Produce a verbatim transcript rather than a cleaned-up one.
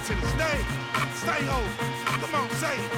to this name. Stay ho. Come on, say it.